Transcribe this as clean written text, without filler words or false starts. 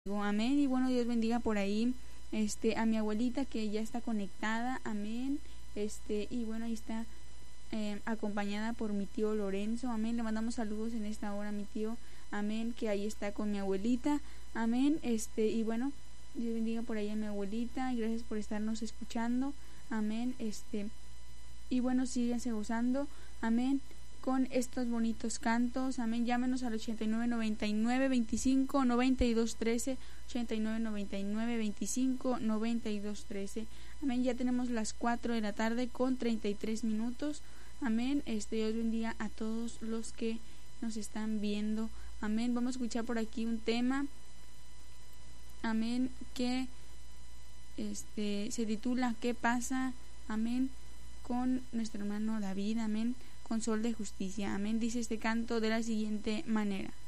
Amén. Y bueno, Dios bendiga por ahí a mi abuelita que ya está conectada. Amén. Y bueno, ahí está acompañada por mi tío Lorenzo. Amén. Le mandamos saludos en esta hora a mi tío. Amén, que ahí está con mi abuelita. Amén. Y bueno, Dios bendiga por ahí a mi abuelita. Gracias por estarnos escuchando. Amén. Y bueno, síganse gozando. Amén. Con estos bonitos cantos. Amén. Llámenos al 89 99 25 92 13, 89 99 25 92 13. Amén. Ya tenemos las 4 de la tarde con 33 minutos. Amén. Dios bendiga a todos los que nos están viendo. Amén. Vamos a escuchar por aquí un tema. Amén. Que se titula ¿Qué pasa? Amén. Con nuestro hermano David. Amén. Con Sol de Justicia. Amén. Dice este canto de la siguiente manera.